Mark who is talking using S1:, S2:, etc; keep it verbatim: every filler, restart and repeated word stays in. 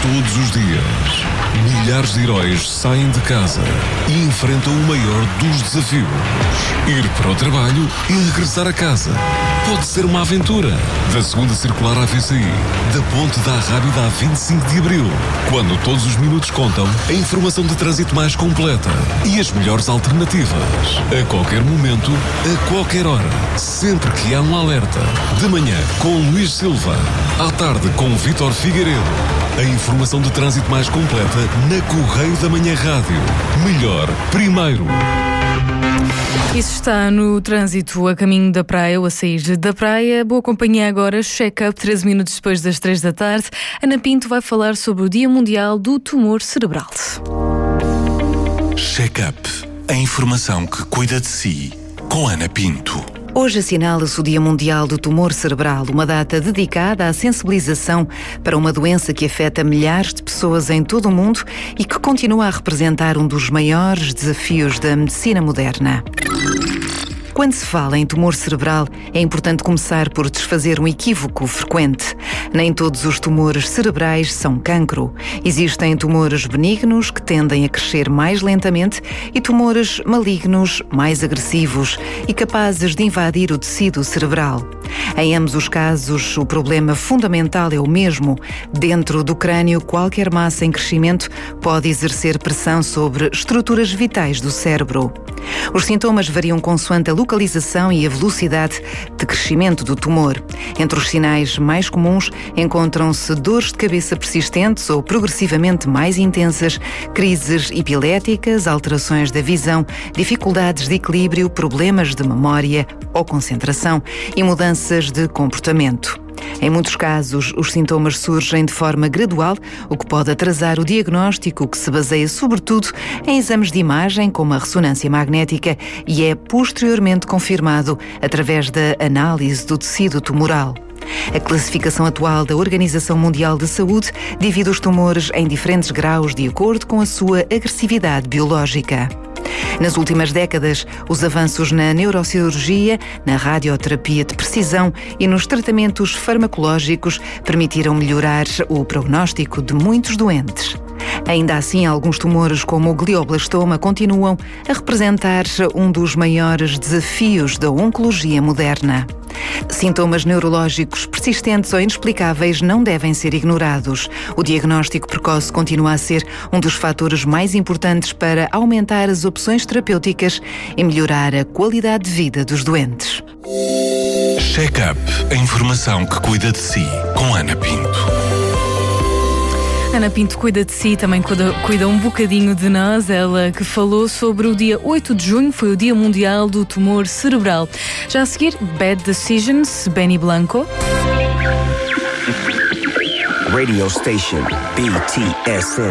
S1: Todos os dias, milhares de heróis saem de casa e enfrentam o maior dos desafios. Ir para o trabalho e regressar a casa. Pode ser uma aventura. Da segunda circular à V C I, da ponte da Arrábida a vinte e cinco de abril. Quando todos os minutos contam, a informação de trânsito mais completa e as melhores alternativas. A qualquer momento, a qualquer hora. Sempre que há um alerta. De manhã, com Luís Silva. À tarde, com Vítor Figueiredo. A informação de trânsito mais completa na Correio da Manhã Rádio. Melhor, primeiro.
S2: Isso está no trânsito a caminho da praia ou a sair da praia. Boa companhia agora, check-up, treze minutos depois das três da tarde. Ana Pinto vai falar sobre o Dia Mundial do Tumor Cerebral.
S3: Check-up, a informação que cuida de si, com Ana Pinto.
S4: Hoje assinala-se o Dia Mundial do Tumor Cerebral, uma data dedicada à sensibilização para uma doença que afeta milhares de pessoas em todo o mundo e que continua a representar um dos maiores desafios da medicina moderna. Quando se fala em tumor cerebral, é importante começar por desfazer um equívoco frequente. Nem todos os tumores cerebrais são cancro. Existem tumores benignos que tendem a crescer mais lentamente e tumores malignos mais agressivos e capazes de invadir o tecido cerebral. Em ambos os casos, o problema fundamental é o mesmo. Dentro do crânio, qualquer massa em crescimento pode exercer pressão sobre estruturas vitais do cérebro. Os sintomas variam consoante a localização e a velocidade de crescimento do tumor. Entre os sinais mais comuns encontram-se dores de cabeça persistentes ou progressivamente mais intensas, crises epiléticas, alterações da visão, dificuldades de equilíbrio, problemas de memória ou concentração e mudanças de comportamento. Em muitos casos, os sintomas surgem de forma gradual, o que pode atrasar o diagnóstico, que se baseia sobretudo em exames de imagem, como a ressonância magnética, e é posteriormente confirmado através da análise do tecido tumoral. A classificação atual da Organização Mundial de Saúde divide os tumores em diferentes graus de acordo com a sua agressividade biológica. Nas últimas décadas, os avanços na neurocirurgia, na radioterapia de precisão e nos tratamentos farmacológicos permitiram melhorar o prognóstico de muitos doentes. Ainda assim, alguns tumores, como o glioblastoma, continuam a representar um dos maiores desafios da oncologia moderna. Sintomas neurológicos persistentes ou inexplicáveis não devem ser ignorados. O diagnóstico precoce continua a ser um dos fatores mais importantes para aumentar as opções terapêuticas e melhorar a qualidade de vida dos doentes.
S3: Check-up, a informação que cuida de si, com Ana Pinto.
S2: Ana Pinto cuida de si, também cuida, cuida um bocadinho de nós. Ela que falou sobre o dia oito de junho, foi o Dia Mundial do Tumor Cerebral. Já a seguir, Bad Decisions, Benny Blanco.
S5: Radio Station B T S N.